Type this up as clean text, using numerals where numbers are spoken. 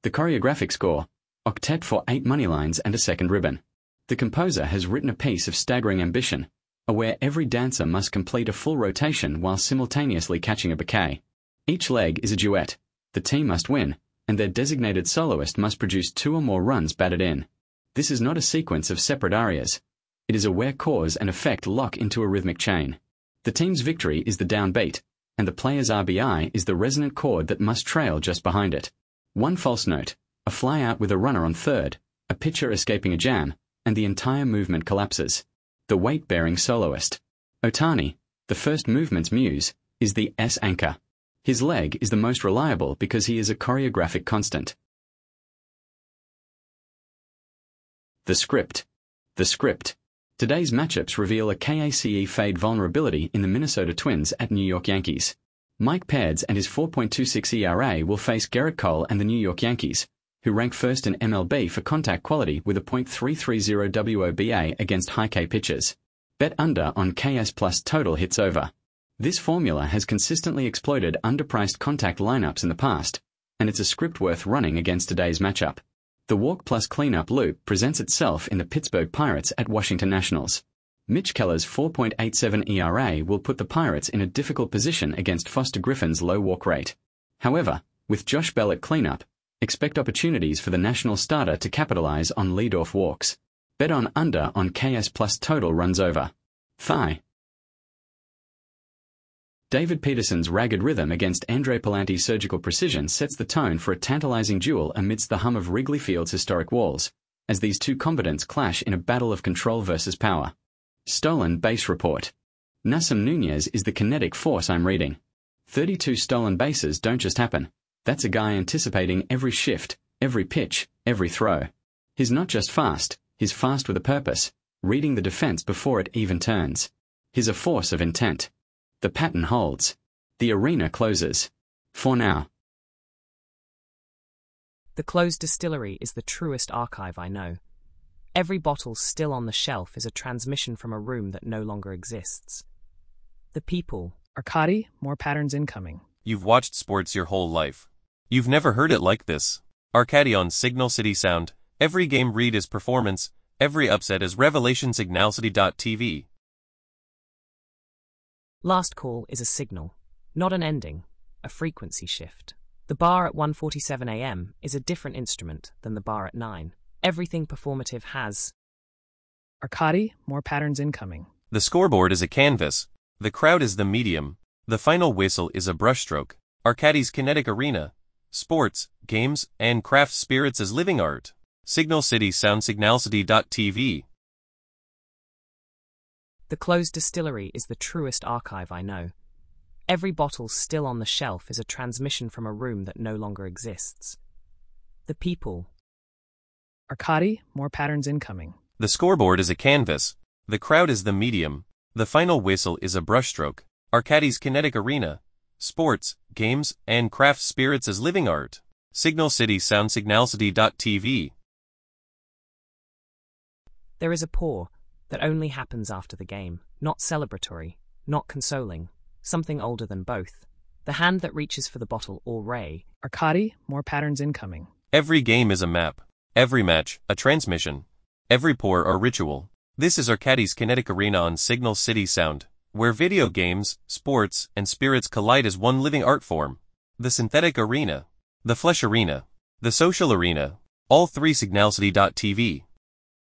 The choreographic score, octet for 8 moneylines and a second ribbon. The composer has written a piece of staggering ambition, where every dancer must complete a full rotation while simultaneously catching a bouquet. Each leg is a duet. The team must win, and their designated soloist must produce 2 or more runs batted in. This is not a sequence of separate arias. It is where cause and effect lock into a rhythmic chain. The team's victory is the downbeat, and the player's RBI is the resonant chord that must trail just behind it. One false note, a fly out with a runner on third, a pitcher escaping a jam, and the entire movement collapses. The weight-bearing soloist. Ohtani, the first movement's muse, is the S anchor. His leg is the most reliable because he is a choreographic constant. The script. The script. Today's matchups reveal a KACE fade vulnerability in the Minnesota Twins at New York Yankees. Mike Pads and his 4.26 ERA will face Gerrit Cole and the New York Yankees, who rank first in MLB for contact quality with a .330 WOBA against high K pitchers. Bet under on KS plus total hits over. This formula has consistently exploited underpriced contact lineups in the past, and it's a script worth running against today's matchup. The walk plus cleanup loop presents itself in the Pittsburgh Pirates at Washington Nationals. Mitch Keller's 4.87 ERA will put the Pirates in a difficult position against Foster Griffin's low walk rate. However, with Josh Bell at cleanup, expect opportunities for the national starter to capitalize on leadoff walks. Bet on under on KS plus total runs over. Thigh. David Peterson's ragged rhythm against Andre Palante's surgical precision sets the tone for a tantalizing duel amidst the hum of Wrigley Field's historic walls, as these two combatants clash in a battle of control versus power. Stolen base report. Nasim Nunez is the kinetic force I'm reading. 32 stolen bases don't just happen. That's a guy anticipating every shift, every pitch, every throw. He's not just fast, he's fast with a purpose, reading the defense before it even turns. He's a force of intent. The pattern holds. The arena closes. For now. The closed distillery is the truest archive I know. Every bottle still on the shelf is a transmission from a room that no longer exists. The people. Arcadi, more patterns incoming. You've watched sports your whole life. You've never heard it like this. Arcadi on Signal City Sound. Every game read is performance. Every upset is revelation. Signalcity.tv. Last call is a signal, not an ending, a frequency shift. The bar at 1:47 a.m. is a different instrument than the bar at 9. Everything performative has. Arcadi, more patterns incoming. The scoreboard is a canvas. The crowd is the medium. The final whistle is a brushstroke. Arcadi's kinetic arena. Sports, games, and craft spirits as living art. Signal City Sound. Signalcity.tv. The closed distillery is the truest archive I know. Every bottle still on the shelf is a transmission from a room that no longer exists. The people. Arcadi, more patterns incoming. The scoreboard is a canvas. The crowd is the medium. The final whistle is a brushstroke. Arcadi's kinetic arena. Sports, games, and craft spirits as living art. Signal City Sound. Signalcity.tv. There is a pour that only happens after the game, not celebratory, not consoling, something older than both. The hand that reaches for the bottle or ray. Arcadi, more patterns incoming. Every game is a map. Every match, a transmission. Every pour, a ritual. This is Arcadi's kinetic arena on Signal City Sound, where video games, sports, and spirits collide as one living art form. The synthetic arena. The flesh arena. The social arena. All three. Signalcity.tv.